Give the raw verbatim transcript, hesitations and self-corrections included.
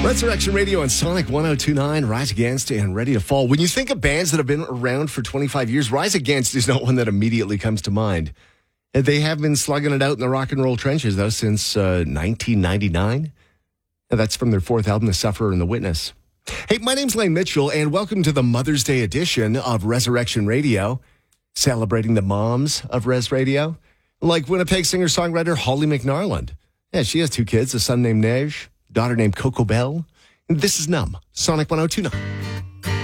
Resurrection Radio on Sonic one oh two point nine, Rise Against and Ready to Fall. When you think of bands that have been around for twenty-five years, Rise Against is not one that immediately comes to mind. They have been slugging it out in the rock and roll trenches, though, since uh, nineteen ninety-nine. And that's from their fourth album, The Sufferer and the Witness. Hey, my name's Lane Mitchell, and welcome to the Mother's Day edition of Resurrection Radio, celebrating the moms of Res Radio, like Winnipeg singer-songwriter Holly McNarland. Yeah, she has two kids, a son named Nej, daughter named Coco Bell. And this is Numb, Sonic one oh two point nine.